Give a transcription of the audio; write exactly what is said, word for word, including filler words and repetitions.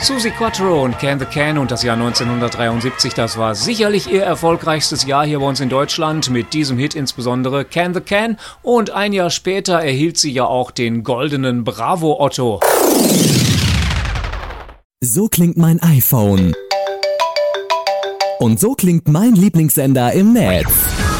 Suzi Quatro und Can the Can und das Jahr neunzehnhundertdreiundsiebzig, das war sicherlich ihr erfolgreichstes Jahr hier bei uns in Deutschland, mit diesem Hit insbesondere Can the Can, und ein Jahr später erhielt sie ja auch den goldenen Bravo Otto. So klingt mein iPhone. Und so klingt mein Lieblingssender im Netz.